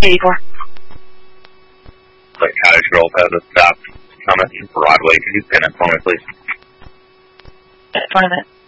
84. Like Cottage Grove has a stop Summit and Broadway. Could you pin it for me, please? In front of it.